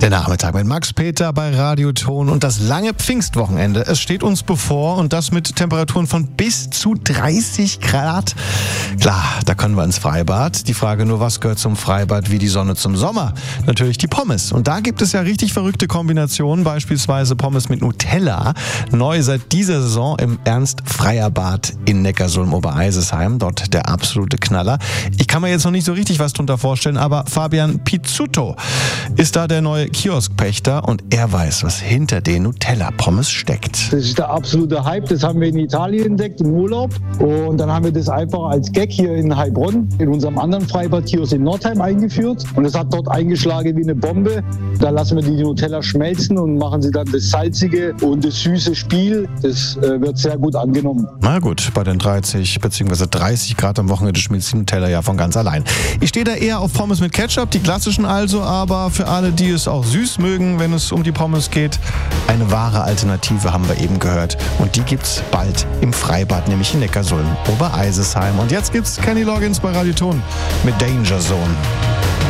Der Nachmittag mit Max Peter bei Radio Ton und das lange Pfingstwochenende. Es steht uns bevor und das mit Temperaturen von bis zu 30 Grad. Klar, da können wir ins Freibad. Die Frage nur, was gehört zum Freibad wie die Sonne zum Sommer? Natürlich die Pommes. Und da gibt es ja richtig verrückte Kombinationen, beispielsweise Pommes mit Nutella. Neu seit dieser Saison im Ernst-Freier-Bad in Neckarsulm-Obereisesheim. Dort der absolute Knaller. Ich kann mir jetzt noch nicht so richtig was drunter vorstellen, aber Fabian Pizzuto ist da der neue Kioskpächter und er weiß, was hinter den Nutella-Pommes steckt. Das ist der absolute Hype, das haben wir in Italien entdeckt im Urlaub und dann haben wir das einfach als Gag hier in Heilbronn in unserem anderen Freibad-Kiosk in Nordheim eingeführt und es hat dort eingeschlagen wie eine Bombe. Da lassen wir die Nutella schmelzen und machen sie dann das salzige und das süße Spiel. Das wird sehr gut angenommen. Na gut, bei den 30 bzw. 30 Grad am Wochenende schmilzt die Nutella ja von ganz allein. Ich stehe da eher auf Pommes mit Ketchup, die klassischen also, aber für alle, die es auch süß mögen, wenn es um die Pommes geht, eine wahre Alternative haben wir eben gehört. Und die gibt's bald im Freibad, nämlich in Neckarsulm, Obereisesheim. Und jetzt gibt's Kenny Loggins bei Radio Ton mit Danger Zone.